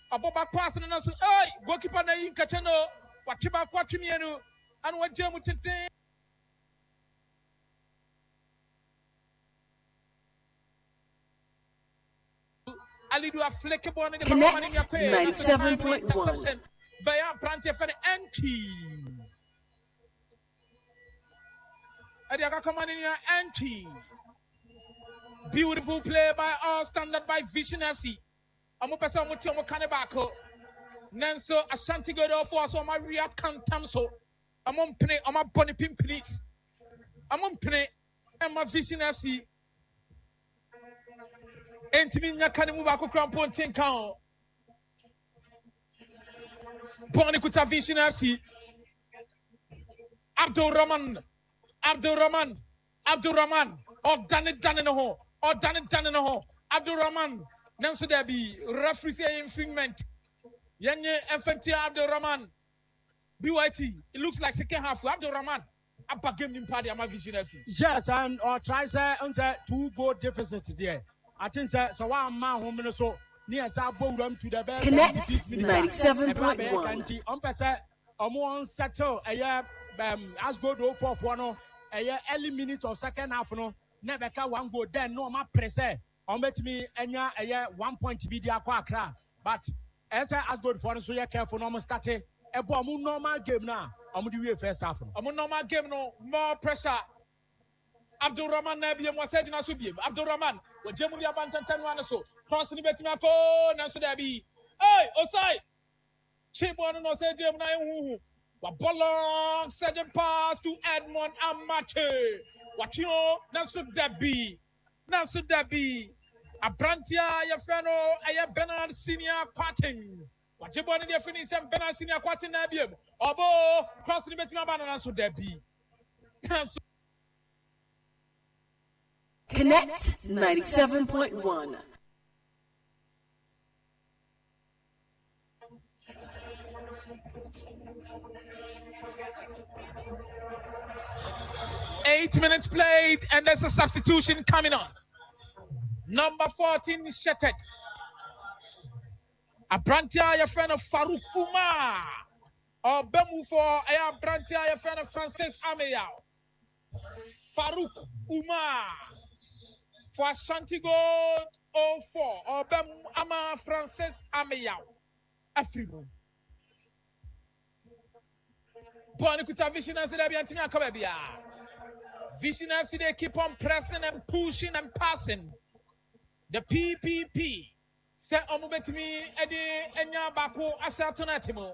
Aboba pass and so hey goalkeeper na yin kache no watwe mienu and what jam tete Ali do a flick ball in the Connect 97.1 by Prantia for the Enki. Adiaka command in your Enki. Beautiful play by all standard by Vision FC. Amupesa Mutiomo Kanebako. Nanso Ashanti go for so my Riyad Kantamso. Amon Pene, Ama Bonnie Pin please. Amon Pene, Emma Vision FC. Entimi Nyakani Mubako Crampon Tinkao. Bonnie Kuta Vision FC. Abdul Rahman. Or done it in the hole. Abdul Rahman. Nanso there be referee say infringement. Yenye effective Abdul Rahman. BYT. It looks like second half. Abdul Rahman. Upper game in party. Ama Vision FC. Yes, and or try say on the 2-goal deficit there. I think so one man home so near Sabodum to the best. Connect 97.1. On pesa on settle a year as go do for no a year early minutes of second half no never can one go then no ma press on bet me enya a year 1 point be dia kwa but as good for so you careful no start a bomb normal game now. The first half. Normal game no more pressure. Abdul Rahman Nabi was said in a subim. Abdul Rahman, what Germany abandoned 10 so. Cross in the Betimako, Nansu Debi. Hey, Osai! Chip one no said Germany. What Bolong said pass to Edmond Amache. What you Nansu Debi. Abrantia, your friend, a Bernard Senior Quatin. What you born in the finish and Bernard Senior Quatin Nabium. Obo, cross in the Betimabana Nansu Debi. Connect 97.1. Eight minutes played, and there's a substitution coming on. Number 14 is Shetet. Abrantia, your friend of Farouk Umar. Or Bemu for Abrantia, your friend of Francis Ameyao. Farouk Umar. For Ashanti Gold 04 or Bem Ama Francis Ameyao. Afrimo. Bonikuta Vision FC they be antimia kabebia. Vision FC they keep on pressing and pushing and passing. The PPP. Say omubetimi edi enya bako asatonatimo.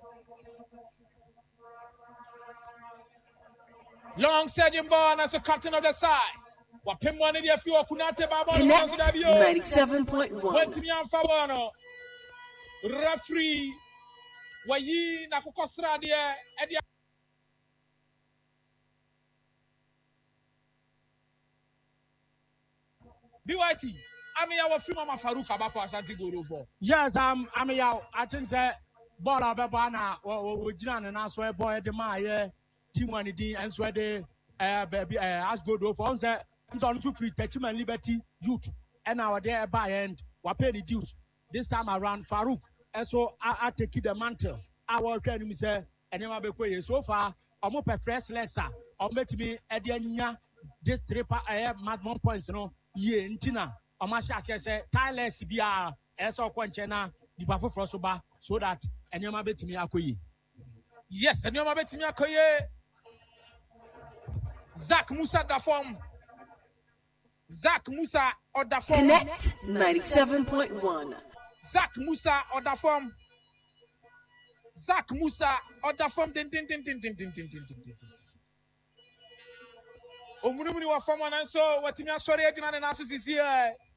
Long surging ball as a captain of the side. Connect 97.1. Referee wayi na kukosra dia edia BYT Amiya wa film Mama Farouk abafo Ashanti Gold 04. Yes, Amiya, I think say ball abeba na o jina na so e boy de ma ye team one din and so de baby as Gold 04 say on to free Techiman Liberty Youth and our there by end we pay the dues this time around Farouk and so I take the mantle our can say and never be so far I'm up a fresh lesser or met me at the nya this trip maximum points no ye ntina o ma sha say tireless bia eso kwanche na di bafo frosoba so that enema betimi akoyi. Yes, enema betimi akoyi. Zach Musa da form. Zach Musa or the form. Connect 97.1. Zach Musa or the form. Zach Musa or the form. Omuni wa form and so what me sorry ejina na naso sisi